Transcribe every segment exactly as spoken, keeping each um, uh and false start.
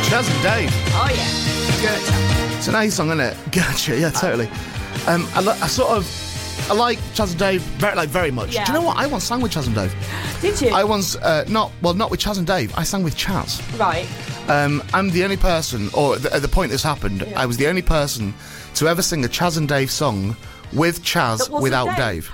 Chas and Dave. Oh, yeah. Goethe. It's an A song, isn't it? Gotcha, yeah, totally. Um, I, I sort of... I like Chas and Dave very, like, very much. Yeah. Do you know what? I once sang with Chas and Dave. Did you? I once... Uh, not... Well, not with Chas and Dave. I sang with Chas. Right. Um, I'm the only person... Or the, at the point this happened, Yeah. I was the only person to ever sing a Chas and Dave song with Chas That wasn't without Dave. Dave.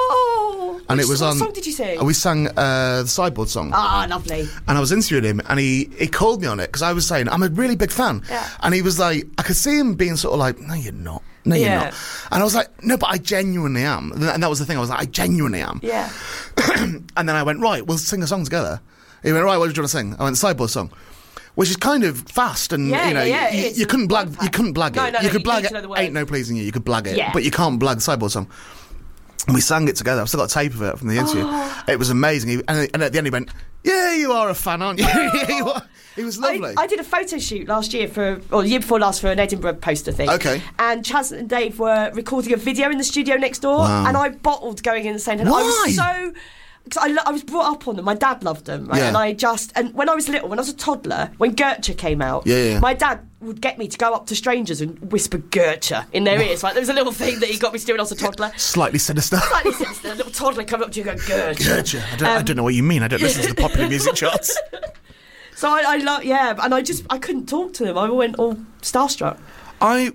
Oh. And which, it was what on... song did you sing? We sang uh, the Sideboard song. Ah, lovely. And I was interviewing him, and he, he called me on it, because I was saying, I'm a really big fan. Yeah. And he was like, I could see him being sort of like, no, you're not. No, you're Yeah. not. And I was like, no, but I genuinely am. And that was the thing. I was like, I genuinely am. Yeah. And then I went, right, we'll sing a song together. He went, right, what did you want to sing? I went, the Sideboard song. Which is kind of fast, and Yeah, you know, yeah, you, it's you couldn't quite blag, fast. you couldn't blag No, it. no, you no, could you blag need it. to know the words. Ain't no pleasing you. You could blag it, Yeah. but you can't blag the Sideboard song. And we sang it together. I've still got a tape of it from the interview. Oh. It was amazing. He, and, and at the end, he went, "Yeah, you are a fan, aren't you?" Yeah, you are. He was lovely. I, I did a photo shoot last year for, or the year before last, for an Edinburgh poster thing. Okay. And Chas and Dave were recording a video in the studio next door, Wow. and I bottled going in and saying, and I Why? was so. Because I, lo- I was brought up on them. My dad loved them, right? Yeah. And I just, and when I was little, when I was a toddler, when Goethe came out, Yeah, yeah. my dad would get me to go up to strangers and whisper Goethe in their ears. Like, there was a little thing that he got me to do when I was a toddler. Slightly sinister. Slightly sinister. A little toddler come up to you and go, Goethe. Gotcha. I don't, I Um, don't know what you mean. I don't listen to the popular music charts. So I, I love, yeah, and I just, I couldn't talk to them. I went all starstruck. I,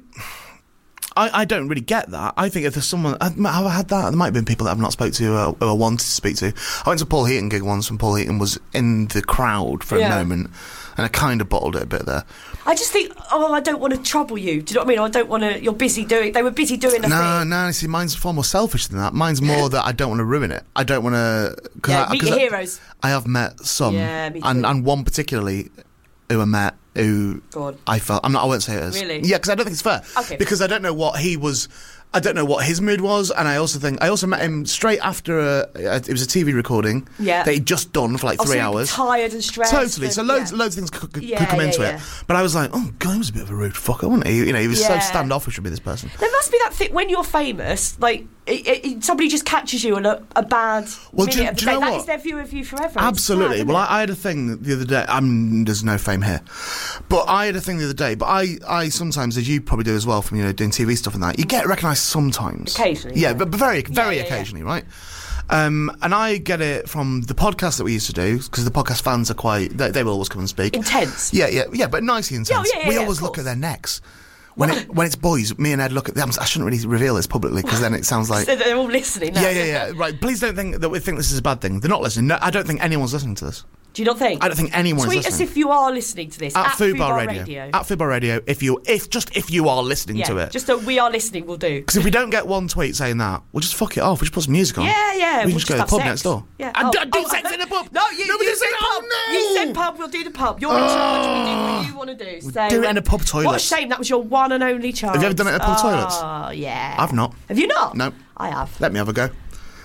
I, I don't really get that. I think if there's someone, I've, I've had that. There might have been people that I've not spoke to or, or wanted to speak to. I went to a Paul Heaton gig once, and Paul Heaton was in the crowd for a Yeah. moment, and I kind of bottled it a bit there. I just think, oh, I don't want to trouble you. Do you know what I mean? I don't want to. You're busy doing. They were busy doing a No, thing. no. See, mine's far more selfish than that. Mine's more that I don't want to ruin it. I don't want to. Yeah, I, meet 'cause your I, heroes. I have met some, Yeah, me too. and and one particularly who I met who Go on. I felt. I'm not. I won't say it is. Really? Yeah, because I don't think it's fair. Okay. Because I don't know what he was. I don't know what his mood was, and I also think I also met him straight after a, a it was a T V recording Yeah. that he'd just done for like Oh, three so you're hours. tired and stressed. Totally. and- So loads, yeah. loads of things could, could, Yeah, could come yeah, into yeah. it. But I was like, oh god, he was a bit of a rude fucker, wasn't he? You know, he was so Yeah. standoffish with me, this person. There must be that thing when you're famous, like it, it, it- somebody just catches you on a, a bad Well, minute do you- of the do you day. know That what? is their view of you forever. It's Absolutely. sad, Well, isn't I, I had a thing the other day. I'm, there's no fame here, but I had a thing the other day. But I, I sometimes, as you probably do as well, from you know doing T V stuff and that, you get recognised sometimes. Occasionally, Yeah, yeah. but, but very, very yeah, yeah. occasionally, right? Um, and I get it from the podcast that we used to do, because the podcast fans are quite. They, they will always come and speak. Intense. Yeah, yeah, yeah, but nicely intense. yeah, yeah, we yeah, always of look at course. their necks. When it when it's boys, me and Ed look at them. I shouldn't really reveal this publicly because then it sounds like. So they're all listening now. Yeah, yeah, yeah. Right. Please don't think that we think this is a bad thing. They're not listening. No, I don't think anyone's listening to this. Do you not think? I don't think anyone Tweet is us listening. if you are listening to this. At, At, Food Bar Bar Radio. Radio. At Food Bar Radio. If you, if just if you are listening yeah, to it, just a we are listening will do. because if we don't get one tweet saying that, we'll just fuck it off. We just put some music on. Yeah, yeah. We we'll can just go to the have pub sex. next door. Yeah. And Oh, don't do oh, sex uh, in the pub. No, you, Nobody you said, said oh, pub. no. You said pub. We'll do the pub. You're in charge. We do what you want to do. So, do it in uh, a pub What a toilet. shame. That was your one and only chance. Have you ever done it in a pub toilet? Oh, yeah. I've not. Have you not? No. I have. Let me have a go.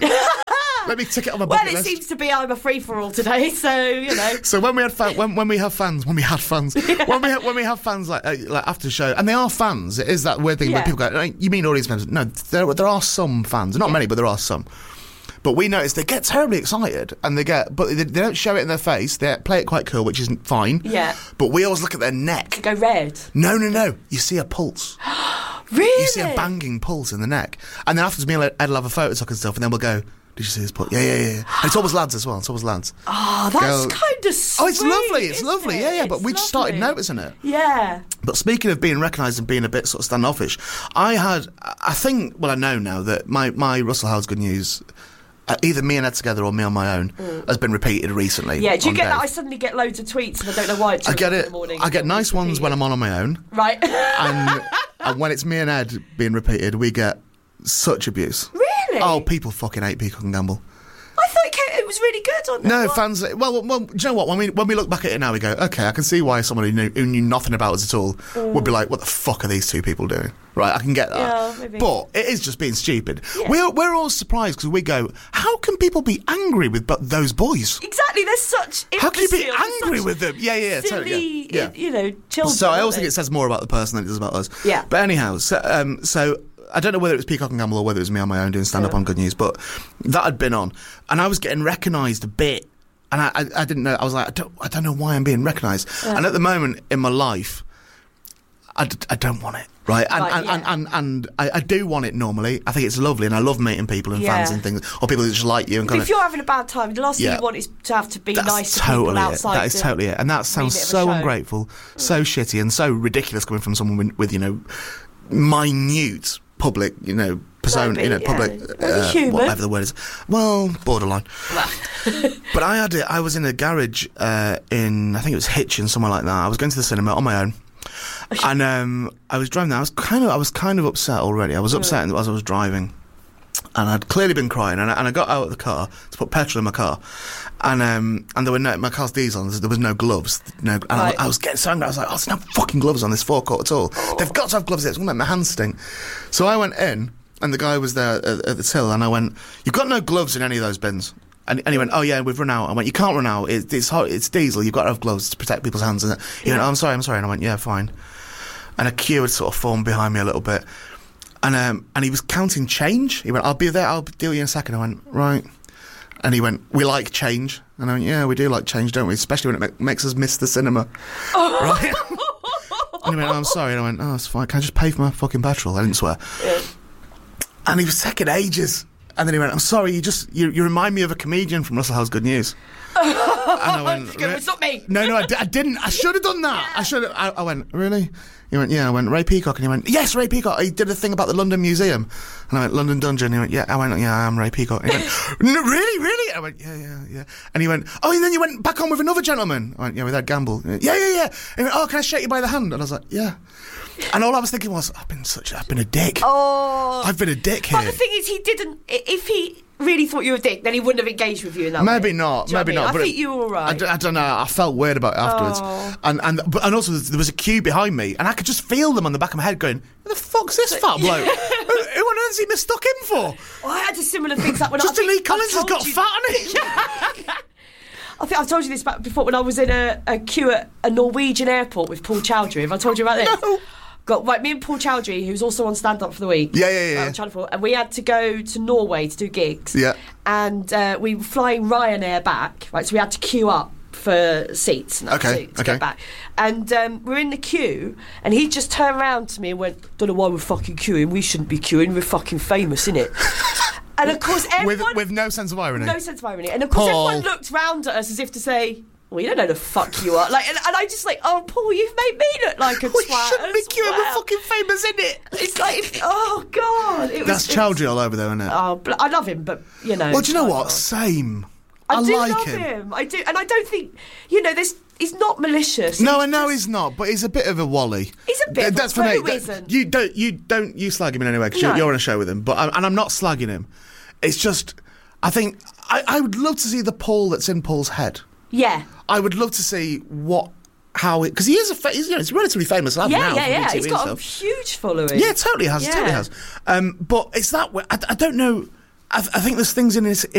Let me tick it on my Well, bucket it list. seems to be I'm a free for all today, so you know. So when we had fa- when when we have fans when we had fans when we ha- when we have fans like uh, like after the show, and they are fans, it is that weird thing Yeah. where people go, "Like, you mean audience members?" No, there there are some fans, not Yeah. many, but there are some. But we notice they get terribly excited, and they get, but they, they don't show it in their face. They play it quite cool, which isn't fine. Yeah. But we always look at their neck. Go red. No, no, no. You see a pulse. Really? You see a banging pulse in the neck, and then afterwards, me and Ed will have a photo talk and stuff, and then we'll go, "Did you see this pulse?" Yeah, yeah, yeah. And it's always lads as well. It's always lads. Oh, that's Go- kind of sweet. Oh, it's lovely. It's isn't lovely. it? Yeah, yeah. But It's we just started lovely. noticing it. Yeah. But speaking of being recognised and being a bit sort of standoffish, I had, I think, well, I know now that my, my Russell Howard's Good News, uh, either me and Ed together or me on my own, has been repeated recently. Mm. Yeah, do you on get Dave. that? I suddenly get loads of tweets and I don't know why. At I get two o'clock it. In the morning, I get it's nice ones repeated. when I'm on on my own, Right. and, and when it's me and Ed being repeated, we get such abuse. Really? Oh, people fucking hate Peacock and Gamble. I thought it, came, it was really good on No, that. fans. Well, well, do you know what? When we when we look back at it now, we go, okay, I can see why someone who knew, who knew nothing about us at all would be like, "What the fuck are these two people doing?" Right? I can get that. Yeah, maybe. But it is just being stupid. Yeah. We're we're all surprised because we go, "How can people be angry with but those boys? Exactly, there's such. How can you be imbecile, there's angry such with them?" Yeah, yeah, Silly, totally. Yeah, yeah. you know, children. So I aren't always think they? it says more about the person than it does about us. Yeah. But anyhow, so, um, so I don't know whether it was Peacock and Gamble or whether it was me on my own doing stand-up Yeah. on Good News, but that had been on. And I was getting recognised a bit And I, I, I didn't know. I was like, I don't, I don't know why I'm being recognised. Yeah. And at the moment in my life, I, d- I don't want it. Right, and right, and, yeah. and, and, and I, I do want it normally. I think it's lovely, and I love meeting people and yeah. fans and things, or people that just like you. And kind if of, you're having a bad time, the last yeah. thing you want is to have to be That's nice to totally people outside. It. That is totally it, and that sounds so ungrateful, so shitty, and so ridiculous coming from someone with, with you know, minute public, you know, persona, no, you know, yeah. public, uh, whatever the word is. Well, borderline. But I had it. I was in a garage uh, in, I think it was Hitchin, somewhere like that. I was going to the cinema on my own. And um, I was driving there. I was kind of, I was kind of upset already. I was upset as I was driving, and I'd clearly been crying. And I, and I got out of the car to put petrol in my car, and um, and there were no, my car's diesel. And there was no gloves. No, and right. I, I was getting so angry. I was like, oh, there's no fucking gloves on this forecourt at all. Oh. They've got to have gloves. It's going to make my hands stink. So I went in, and the guy was there at, at the till, and I went, you've got no gloves in any of those bins. And, and he went, oh yeah, we've run out. I went, you can't run out. It, it's hot, it's diesel. You've got to have gloves to protect people's hands. And he yeah. went, oh, I'm sorry, I'm sorry. And I went, yeah, fine. And a queue had sort of formed behind me a little bit. And um, and he was counting change. He went, I'll be there, I'll deal with you in a second. I went, right. And he went, we like change. And I went, yeah, we do like change, don't we? Especially when it ma- makes us miss the cinema. Oh. Right? And he went, oh, I'm sorry. And I went, oh, it's fine. Can I just pay for my fucking petrol? I didn't swear. Yeah. And he was taking ages. And then he went, I'm sorry, you just, you, you remind me of a comedian from Russell Howe's Good News. And I went, it's not me. No, no, I, d- I didn't. I should have done that. I should have. I, I went, really? He went, yeah. I went, Ray Peacock. And he went, yes, Ray Peacock. He did a thing about the London Museum. And I went, London Dungeon. He went, yeah. I went, yeah, I am Ray Peacock. And he went, no, really, really? I went, yeah, yeah, yeah. And he went, oh, and then you went back on with another gentleman. I went, yeah, with Ed Gamble. Went, yeah, yeah, yeah. And he went, oh, can I shake you by the hand? And I was like, yeah. And all I was thinking was, I've been such, I've been a dick. Oh. I've been a dick here. But the thing is, he didn't, if he really thought you were a dick, then he wouldn't have engaged with you in that maybe way. Not, maybe not. not. I but think you were all right. I, d- I don't know. I felt weird about it afterwards. Oh. And and but, and also there was a queue behind me, and I could just feel them on the back of my head going, "Who the fuck's this fat bloke? who, who on earth has he mistook him for?" Oh, I had a similar thing. That when Justin I Lee Collins has got you, fat on it. I think I've told you this about before when I was in a, a queue at a Norwegian airport with Paul Chowdhury. Have I told you about this? No. Got right, me and Paul Chowdhury, who's also on Stand Up for the Week. Yeah, yeah, yeah. Uh, Channel four, and we had to go to Norway to do gigs. Yeah. And uh, we were flying Ryanair back, right? So we had to queue up for seats. And okay. To, to okay. get back. And um, we're in the queue, and he just turned around to me and went, "Don't know why we're fucking queuing. We shouldn't be queuing. We're fucking famous, innit?" And of course, everyone with, with no sense of irony. No sense of irony. And of course, Paul. everyone looked round at us as if to say, well, you don't know the fuck you are. Like, and, and I just like, oh, Paul, you've made me look like a we twat. shouldn't be queuing. Well. We're fucking famous, isn't it? It's like, oh god, it That's was, Chowdhury it all over there, isn't it? Oh, I love him, but you know. Well, do you know what? Same. I, I do like love him. him. I do, and I don't think, you know, there's. He's not malicious. No, he's I know just, he's not, but he's a bit of a wally. He's a bit. Th- that's for me. who That, isn't? You don't. You don't. You slag him in any way because no. you're, you're on a show with him. But I'm, and I'm not slagging him. It's just, I think I, I would love to see the Paul that's in Paul's head. Yeah. I would love to see what. How it because he is a fa- he's, you know, he's a relatively famous lad yeah, now. Yeah, yeah, yeah. He's got stuff. a huge following. Yeah, totally has. Yeah. Totally has. Um, but it's that way. I, I don't know. I, I think there's things in his. In